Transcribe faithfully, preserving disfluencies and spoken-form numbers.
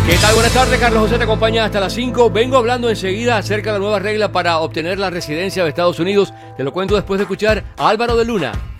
¿Qué tal? Buenas tardes, Carlos José te acompaña hasta las cinco. Vengo hablando enseguida acerca de la nueva regla para obtener la residencia de Estados Unidos. Te lo cuento después de escuchar a Álvaro de Luna.